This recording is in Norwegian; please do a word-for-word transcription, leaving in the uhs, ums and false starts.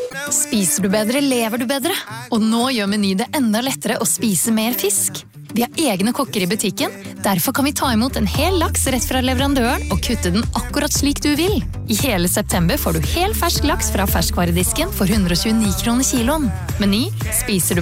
Spiser du bedre, lever du bedre. Og nå gjør Meny det enda lettere å spise mer fisk. Vi har egne kokker i butikken, derfor kan vi ta imot en hel laks rett fra leverandøren og kutte den akkurat slik du vil. I hele september får du hel fersk laks fra ferskvaredisken for hundre og tjueni kroner kiloen. Meny, spiser du